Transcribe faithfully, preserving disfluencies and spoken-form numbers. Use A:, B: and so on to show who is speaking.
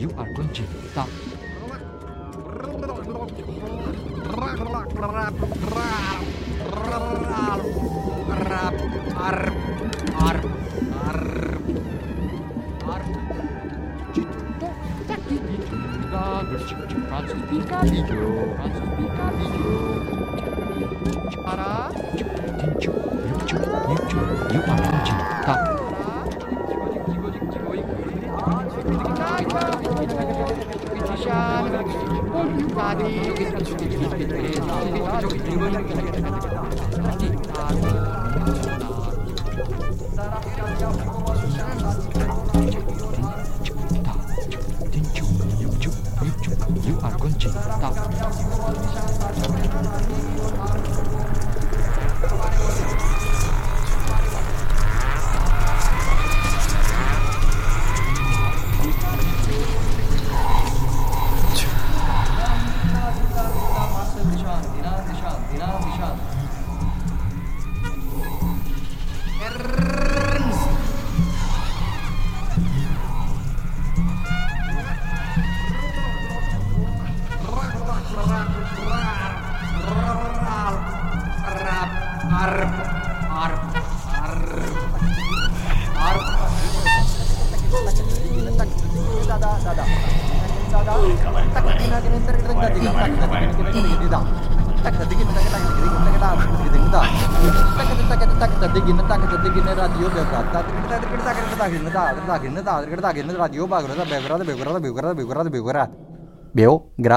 A: you are going to stop. Francis Pica hijau, Francis Pica hijau. Para, tinju, lucu, lucu, you are going to stop. You are going to stop. Arp, arp, arp, arp. Radio